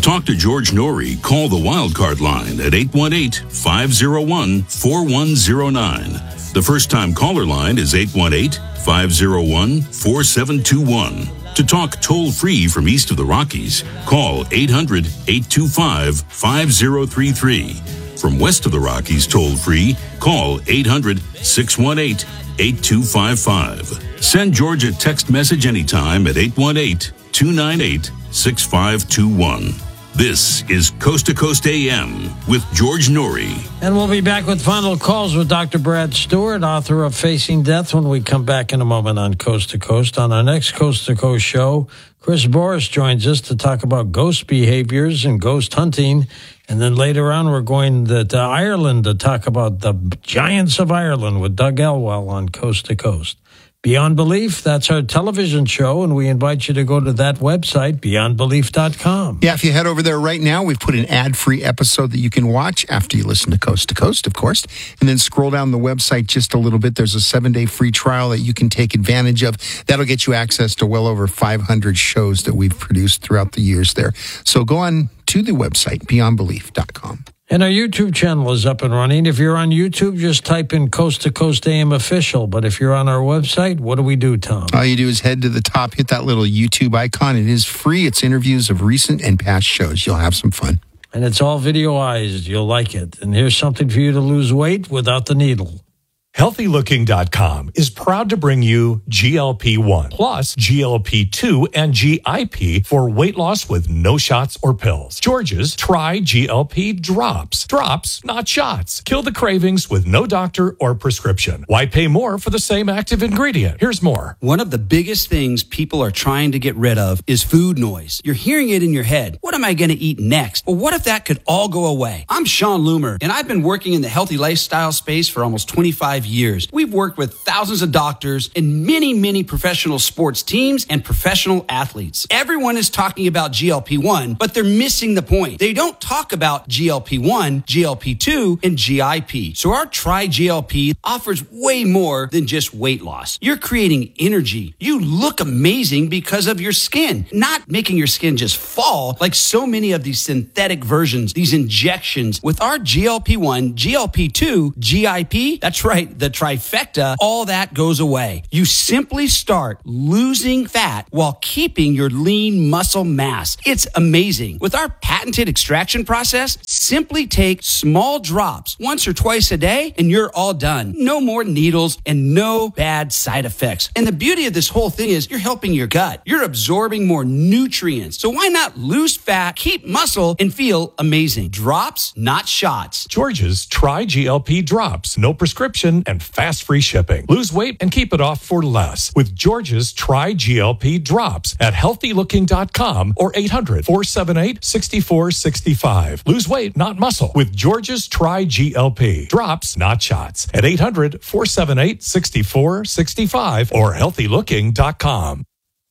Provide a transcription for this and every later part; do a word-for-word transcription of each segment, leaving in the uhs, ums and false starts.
talk to George Norrie, call the Wildcard line at eight one eight, five oh one, four one oh nine. The first-time caller line is eight one eight, five oh one, four seven two one. To talk toll-free from east of the Rockies, call eight hundred, eight two five, five oh three three. From west of the Rockies toll-free, call eight hundred, six one eight, eight two five five. Send George a text message anytime at eight one eight, two nine eight, six five two one. This is Coast to Coast A M with George Norrie. And we'll be back with final calls with Doctor Brad Stewart, author of Facing Death, when we come back in a moment on Coast to Coast. On our next Coast to Coast show, Chris Boris joins us to talk about ghost behaviors and ghost hunting. And then later on, we're going to, to Ireland to talk about the Giants of Ireland with Doug Elwell on Coast to Coast. Beyond Belief, that's our television show, and we invite you to go to that website, beyond belief dot com. Yeah, if you head over there right now, we've put an ad-free episode that you can watch after you listen to Coast to Coast, of course, and then scroll down the website just a little bit. There's a seven-day free trial that you can take advantage of. That'll get you access to well over five hundred shows that we've produced throughout the years there. So go on to the website, beyond belief dot com. And our YouTube channel is up and running. If you're on YouTube, just type in Coast to Coast A M Official. But if you're on our website, what do we do, Tom? All you do is head to the top, hit that little YouTube icon. It is free. It's interviews of recent and past shows. You'll have some fun. And it's all videoized. You'll like it. And here's something for you to lose weight without the needle. healthy looking dot com is proud to bring you G L P one plus G L P two and G I P for weight loss with no shots or pills. George's Try G L P Drops. Drops, not shots. Kill the cravings with no doctor or prescription. Why pay more for the same active ingredient? Here's more. One of the biggest things people are trying to get rid of is food noise. You're hearing it in your head. What am I going to eat next? Well, what if that could all go away? I'm Sean Loomer, and I've been working in the healthy lifestyle space for almost twenty-five years. We've worked with thousands of doctors and many, many professional sports teams and professional athletes. Everyone is talking about G L P one, but they're missing the point. They don't talk about G L P one, G L P two, and G I P. So our Try G L P offers way more than just weight loss. You're creating energy. You look amazing because of your skin, not making your skin just fall like so many of these synthetic versions, these injections. With our G L P one, G L P two, G I P, that's right, the trifecta, all that goes away. You simply start losing fat while keeping your lean muscle mass. It's amazing. With our patented extraction process, simply take small drops once or twice a day and you're all done. No more needles and no bad side effects. And the beauty of this whole thing is you're helping your gut. You're absorbing more nutrients. So why not lose fat, keep muscle, and feel amazing? Drops, not shots. George's Try G L P Drops. No prescription and fast free shipping. Lose weight and keep it off for less with George's Try G L P Drops at healthy looking dot com or eight hundred, four seven eight, six four six five. Lose weight, not muscle with George's Try G L P Drops, not shots at eight hundred, four seven eight, six four six five or healthy looking dot com.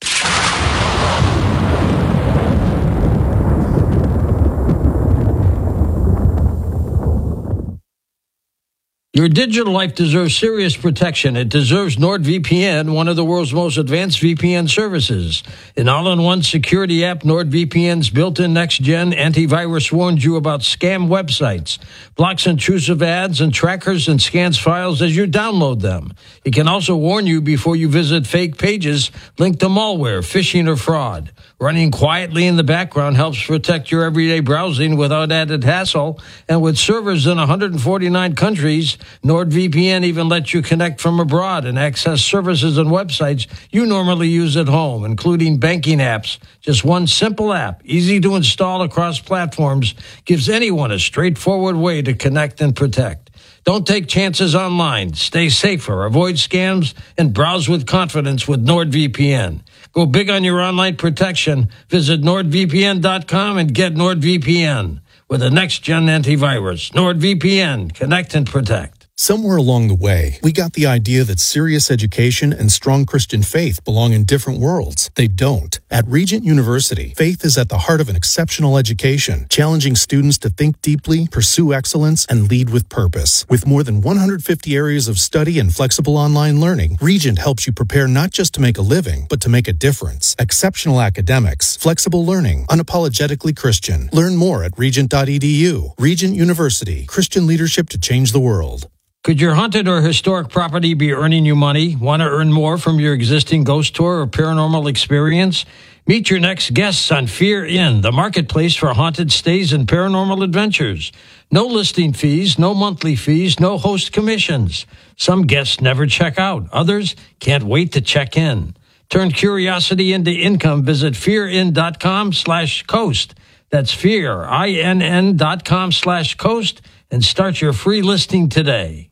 Your digital life deserves serious protection. It deserves NordVPN, one of the world's most advanced V P N services. An all-in-one security app, NordVPN's built-in next-gen antivirus warns you about scam websites, blocks intrusive ads and trackers, and scans files as you download them. It can also warn you before you visit fake pages linked to malware, phishing, or fraud. Running quietly in the background helps protect your everyday browsing without added hassle. And with servers in one hundred forty-nine countries, NordVPN even lets you connect from abroad and access services and websites you normally use at home, including banking apps. Just one simple app, easy to install across platforms, gives anyone a straightforward way to connect and protect. Don't take chances online. Stay safer, avoid scams, and browse with confidence with NordVPN. Go big on your online protection. Visit nord v p n dot com and get NordVPN with a next-gen antivirus. NordVPN. Connect and protect. Somewhere along the way, we got the idea that serious education and strong Christian faith belong in different worlds. They don't. At Regent University, faith is at the heart of an exceptional education, challenging students to think deeply, pursue excellence, and lead with purpose. With more than one hundred fifty areas of study and flexible online learning, Regent helps you prepare not just to make a living, but to make a difference. Exceptional academics, flexible learning, unapologetically Christian. Learn more at regent dot e d u. Regent University, Christian leadership to change the world. Could your haunted or historic property be earning you money? Want to earn more from your existing ghost tour or paranormal experience? Meet your next guests on Fear Inn, the marketplace for haunted stays and paranormal adventures. No listing fees, no monthly fees, no host commissions. Some guests never check out. Others can't wait to check in. Turn curiosity into income. Visit fearin.com slash coast. That's fear, I N N dot com slash coast, and start your free listing today.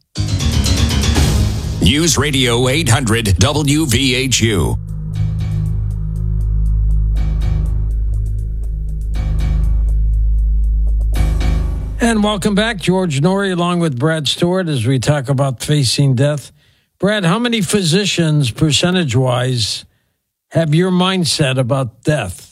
News Radio eight hundred W V H U. And welcome back, George Noory, along with Brad Stewart, as we talk about facing death. Brad, how many physicians, percentage-wise, have your mindset about death?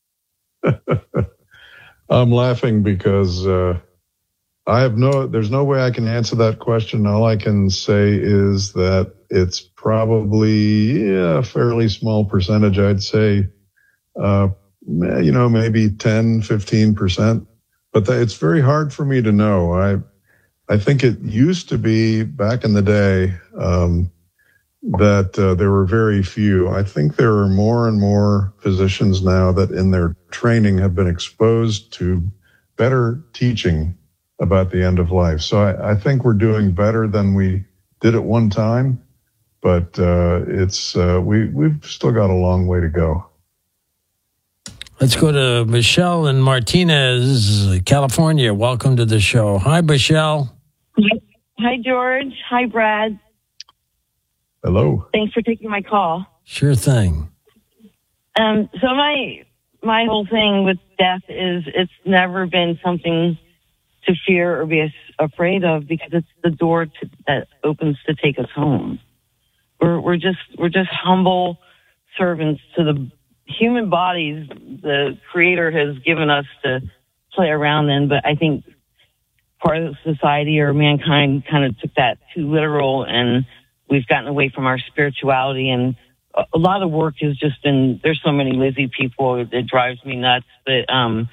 I'm laughing because uh, I have no, there's no way I can answer that question. All I can say is that it's probably yeah, a fairly small percentage. I'd say, uh, you know, maybe ten, fifteen percent. But th- it's very hard for me to know. I, I think it used to be back in the day um, that uh, there were very few. I think there are more and more physicians now that in their training have been exposed to better teaching about the end of life. So I, I think we're doing better than we did at one time, but uh, it's uh, we, we've still got a long way to go. Let's go to Michelle in Martinez, California. Welcome to the show. Hi, Michelle. Hi, George. Hi, Brad. Hello. Thanks for taking my call. Sure thing. Um, so my my whole thing with death is it's never been something to fear or be afraid of because it's the door to, that opens to take us home. We're we're just we're just humble servants to the human bodies the Creator has given us to play around in, but I think part of society or mankind kind of took that too literal, and we've gotten away from our spirituality. And a lot of work has just been, there's so many lazy people, it drives me nuts, but um,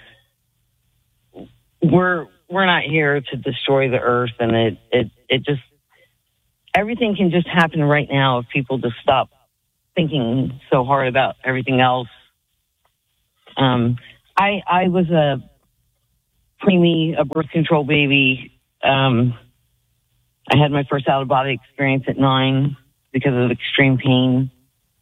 we're we're not here to destroy the earth, and it, it, it just, everything can just happen right now if people just stop thinking so hard about everything else. Um, I I was a preemie, a birth control baby. Um, I had my first out of body experience at nine because of extreme pain.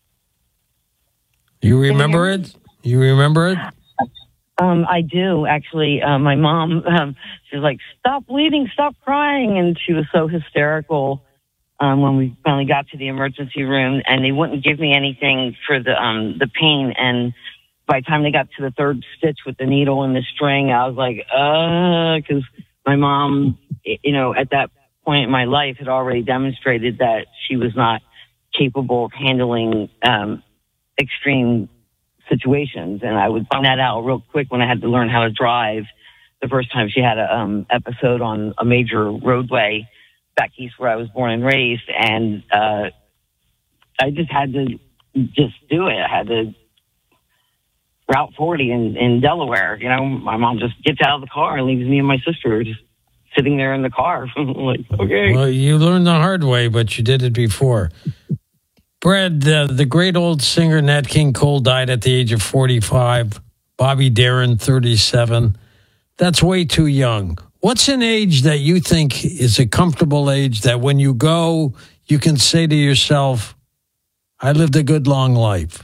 You remember it? You remember it? Um, I do actually. Uh, my mom, um, she was like, "Stop bleeding, stop crying," and she was so hysterical. Um, when we finally got to the emergency room, and they wouldn't give me anything for the um, the pain. And by the time they got to the third stitch with the needle and the string, I was like, uh, because my mom, you know, at that point in my life had already demonstrated that she was not capable of handling um, extreme situations. And I would find that out real quick when I had to learn how to drive the first time she had a um, episode on a major roadway back east where I was born and raised, and uh, I just had to just do it. I had to Route forty in, in Delaware. You know, my mom just gets out of the car and leaves me and my sister just sitting there in the car. Like, okay. Well, you learned the hard way, but you did it before. Brad, uh, the great old singer Nat King Cole died at the age of forty-five. Bobby Darin, thirty-seven. That's way too young. What's an age that you think is a comfortable age that when you go, you can say to yourself, I lived a good long life?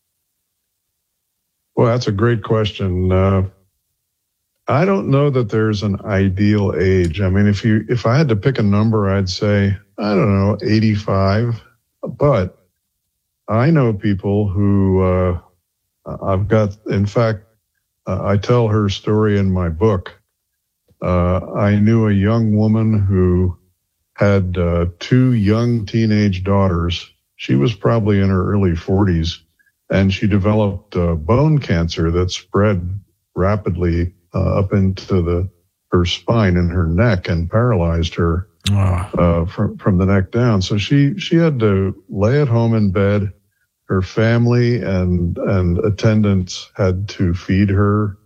Well, that's a great question. Uh, I don't know that there's an ideal age. I mean, if you, if I had to pick a number, I'd say, I don't know, eighty-five. But I know people who, uh, I've got, in fact, uh, I tell her story in my book. Uh, I knew a young woman who had uh, two young teenage daughters. She was probably in her early forties, and she developed uh, bone cancer that spread rapidly uh, up into the her spine and her neck and paralyzed her oh. uh, from from the neck down. So she she had to lay at home in bed. Her family and and attendants had to feed her.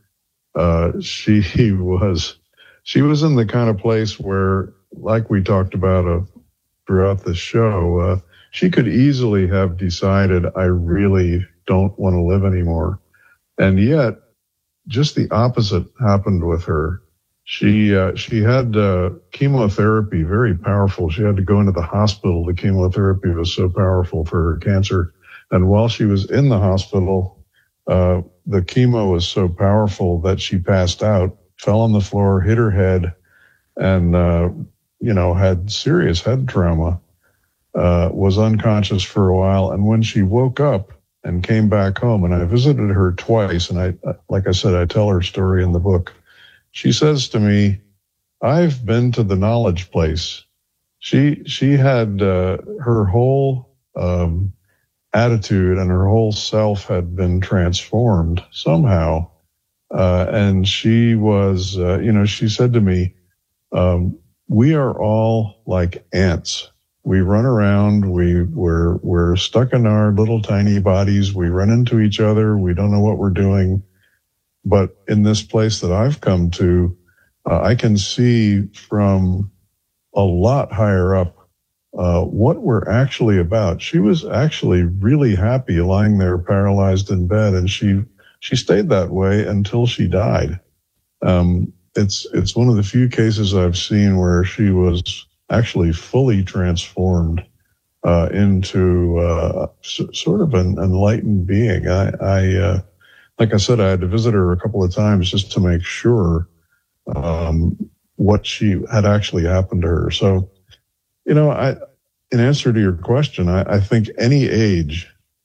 Uh, she was she was in the kind of place where, like we talked about uh, throughout the show, uh, she could easily have decided, I really don't want to live anymore. And yet, just the opposite happened with her. She uh, she had uh, chemotherapy, very powerful. She had to go into the hospital. The chemotherapy was so powerful for her cancer. And while she was in the hospital, uh, the chemo was so powerful that she passed out, fell on the floor, hit her head, and, uh, you know, had serious head trauma, uh, was unconscious for a while. And when she woke up and came back home, and I visited her twice, and I, like I said, I tell her story in the book. She says to me, I've been to the knowledge place. She, she had, uh, her whole, um, attitude and her whole self had been transformed somehow. Uh, and she was, uh, you know, she said to me, um, we are all like ants. We run around. We, we're, we're stuck in our little tiny bodies. We run into each other. We don't know what we're doing. But in this place that I've come to, uh, I can see from a lot higher up Uh, what we're actually about. She was actually really happy lying there paralyzed in bed, and she she stayed that way until she died. Um, it's it's one of the few cases I've seen where she was actually fully transformed uh, into uh, s- sort of an enlightened being. I, I uh, like I said, I had to visit her a couple of times just to make sure um, what she had actually happened to her. So, you know, I, in answer to your question, I, I think any age,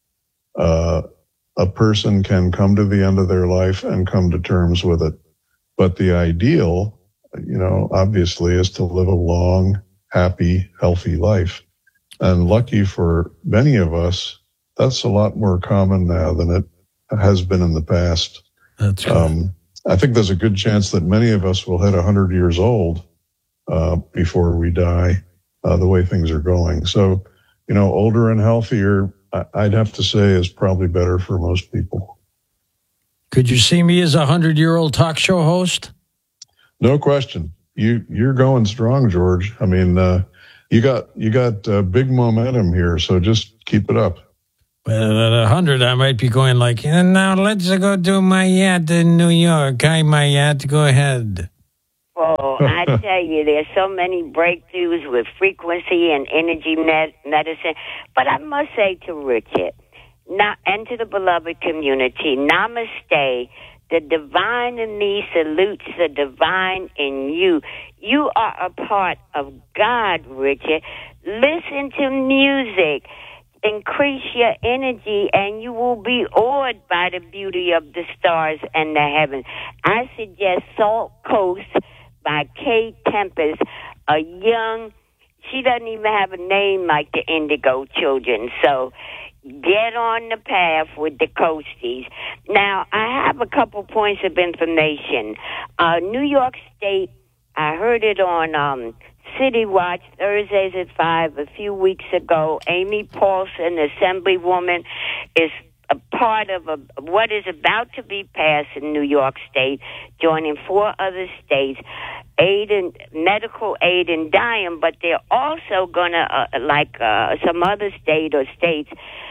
uh, a person can come to the end of their life and come to terms with it. But the ideal, you know, obviously is to live a long, happy, healthy life. And lucky for many of us, that's a lot more common now than it has been in the past. That's good. Um, I think there's a good chance that many of us will hit one hundred years old uh, before we die. Uh, the way things are going. So, you know, older and healthier, I'd have to say, is probably better for most people. Could you see me as a hundred-year-old talk show host? No question. You you're going strong, George. I mean, uh, you got you got uh, big momentum here, so just keep it up. Well, at a hundred, I might be going like, and now let's go do my yacht in New York. Hi, my yacht. Go ahead. Oh, I tell you, there's so many breakthroughs with frequency and energy med- medicine. But I must say to Richard, not, and to the beloved community, namaste. The divine in me salutes the divine in you. You are a part of God, Richard. Listen to music. Increase your energy, and you will be awed by the beauty of the stars and the heavens. I suggest Salt Coast by Kay Tempest, a young, she doesn't even have a name like the Indigo Children, so get on the path with the Coasties. Now, I have a couple points of information. Uh, New York State, I heard it on um, City Watch, Thursdays at five, a few weeks ago. Amy Paulson, Assemblywoman, is a part of a, what is about to be passed in New York State, joining four other states, aid and medical aid in dying, but they're also going to, uh, like uh, some other state or states,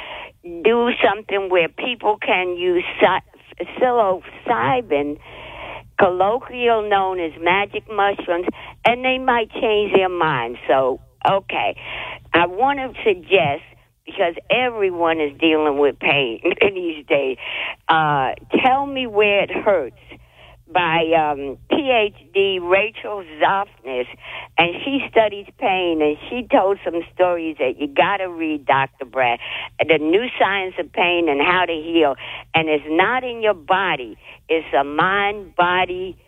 do something where people can use psilocybin, colloquial known as magic mushrooms, and they might change their mind. So, okay, I want to suggest, because everyone is dealing with pain in these days, uh, Tell Me Where It Hurts by um, P H D Rachel Zoffness, and she studies pain, and she told some stories that you got to read, Doctor Brad, The New Science of Pain and How to Heal, and it's not in your body. It's a mind-body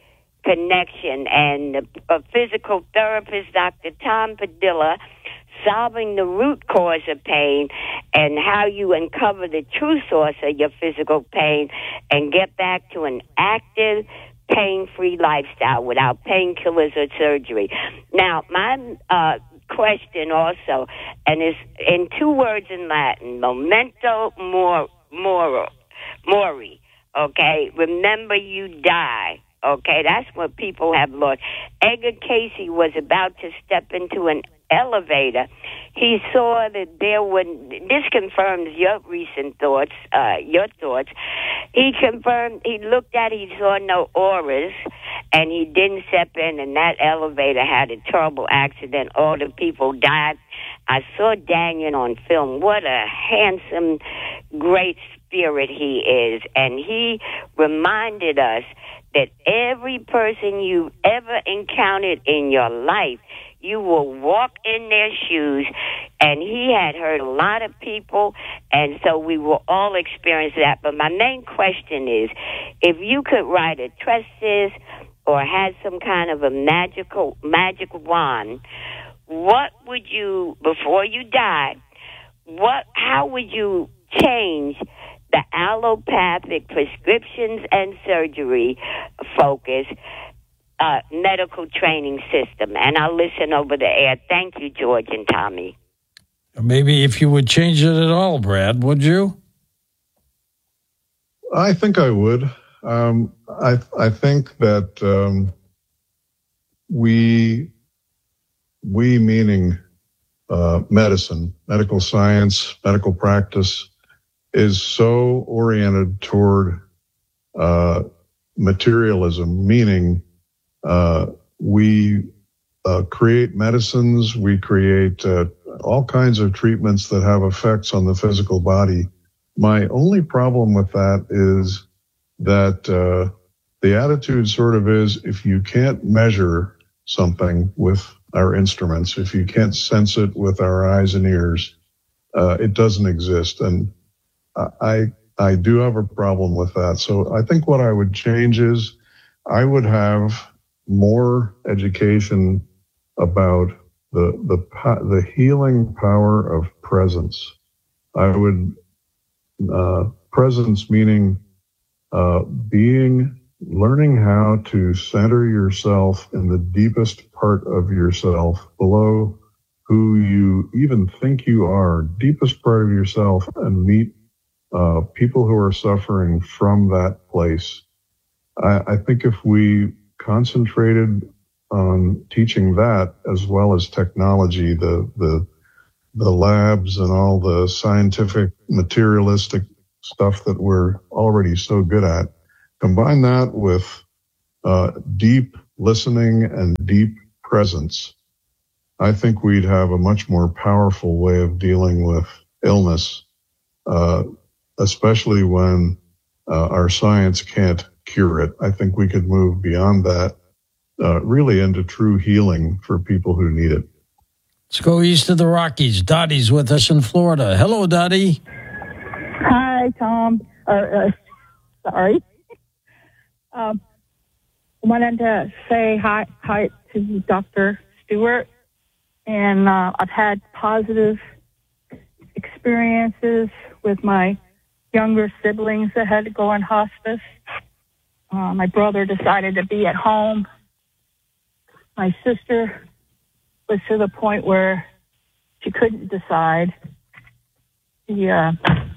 connection. And a physical therapist, Doctor Tom Padilla, solving the root cause of pain and how you uncover the true source of your physical pain and get back to an active, pain-free lifestyle without painkillers or surgery. Now, my uh, question also, and it's in two words in Latin, memento mor- mor- mori, okay? Remember you die. Okay, that's what people have lost. Edgar Cayce was about to step into an elevator. He saw that there were, this confirms your recent thoughts, uh, your thoughts. He confirmed, he looked at it, he saw no auras, and he didn't step in, and that elevator had a terrible accident. All the people died. I saw Daniel on film. What a handsome, great spirit he is. And he reminded us that every person you've ever encountered in your life, you will walk in their shoes. And he had heard a lot of people, and so we will all experience that. But my main question is, if you could write a treatise or had some kind of a magical magic wand, what would you, before you die, what? how would you change the allopathic prescriptions and surgery focus uh, medical training system? And I'll listen over the air. Thank you, George and Tommy. Maybe if you would change it at all, Brad, would you? I think I would. Um, I I think that um, we we meaning uh, medicine, medical science, medical practice, is so oriented toward uh, materialism, meaning uh, we uh, create medicines, we create uh, all kinds of treatments that have effects on the physical body. My only problem with that is that uh, the attitude sort of is, if you can't measure something with our instruments, if you can't sense it with our eyes and ears, uh, it doesn't exist. And I I do have a problem with that. So I think what I would change is I would have more education about the the the healing power of presence. I would uh, presence meaning uh, being learning how to center yourself in the deepest part of yourself, below who you even think you are, deepest part of yourself, and meet Uh, people who are suffering from that place. I, I think if we concentrated on teaching that as well as technology, the the the labs and all the scientific materialistic stuff that we're already so good at, combine that with uh, deep listening and deep presence, I think we'd have a much more powerful way of dealing with illness, uh, especially when uh, our science can't cure it. I think we could move beyond that, uh, really into true healing for people who need it. Let's go east of the Rockies. Dottie's with us in Florida. Hello, Dottie. Hi, Tom. Uh, uh, sorry. um, I wanted to say hi, hi to Doctor Stewart. And uh, I've had positive experiences with my younger siblings that had to go on hospice. Uh, my brother decided to be at home. My sister was to the point where she couldn't decide. She uh,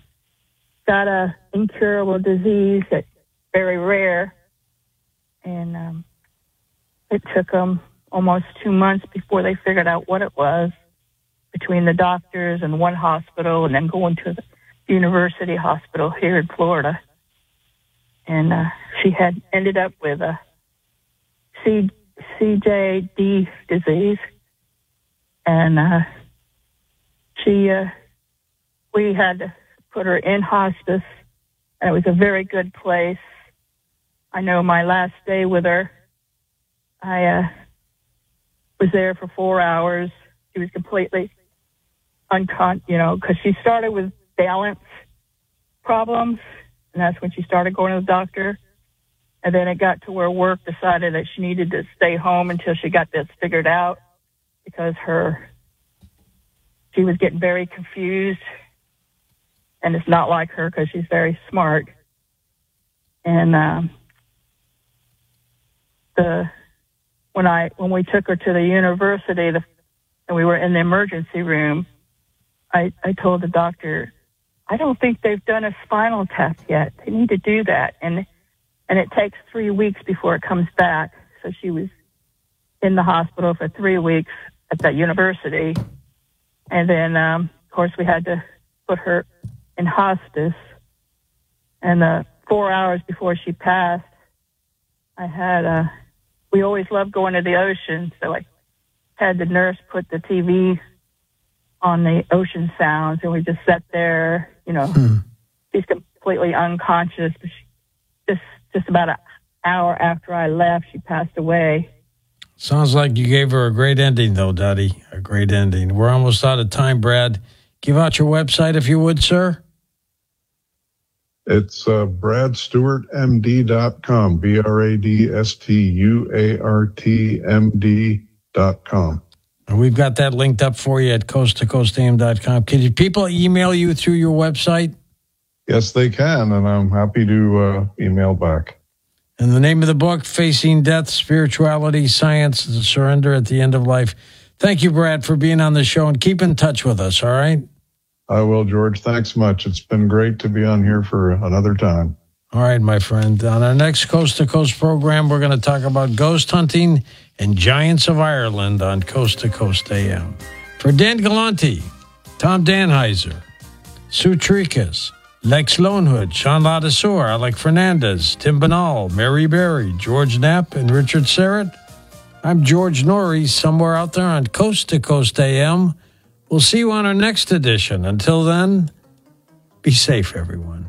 got a incurable disease that's very rare, and um, it took them almost two months before they figured out what it was, between the doctors and one hospital and then going to the University Hospital here in Florida. And uh, she had ended up with a C, CJD disease. And uh, she, uh, we had to put her in hospice, and it was a very good place. I know my last day with her, I uh, was there for four hours. She was completely uncon, you know, because she started with balance problems, and that's when she started going to the doctor. And then it got to where work decided that she needed to stay home until she got this figured out because her, she was getting very confused. And it's not like her because she's very smart. And um, the when I when we took her to the university the, and we were in the emergency room, I, I told the doctor, I don't think they've done a spinal tap yet. They need to do that. And and it takes three weeks before it comes back. So she was in the hospital for three weeks at that university. And then, um, of course, we had to put her in hospice. And uh, four hours before she passed, I had a, we always loved going to the ocean. So I had the nurse put the T V on the ocean sounds, and we just sat there, you know, hmm. she's completely unconscious. But she, just, just about an hour after I left, she passed away. Sounds like you gave her a great ending, though, Dottie. A great ending. We're almost out of time, Brad. Give out your website, if you would, sir. It's uh, brad stewart m d dot com, B R A D S T U A R T M D dot com. And we've got that linked up for you at coast to coast a m dot com. Can you, people email you through your website? Yes, they can, and I'm happy to uh, email back. And the name of the book, Facing Death, Spirituality, Science, and Surrender at the End of Life. Thank you, Brad, for being on the show, and keep in touch with us, all right? I will, George. Thanks much. It's been great to be on here for another time. All right, my friend. On our next Coast to Coast program, we're going to talk about ghost hunting and Giants of Ireland on Coast to Coast A M. For Dan Galanti, Tom Danheiser, Sue Trikas, Lex Lonehood, Sean Ladasur, Alec Fernandez, Tim Banal, Mary Berry, George Knapp, and Richard Serrett, I'm George Norrie, somewhere out there on Coast to Coast A M. We'll see you on our next edition. Until then, be safe, everyone.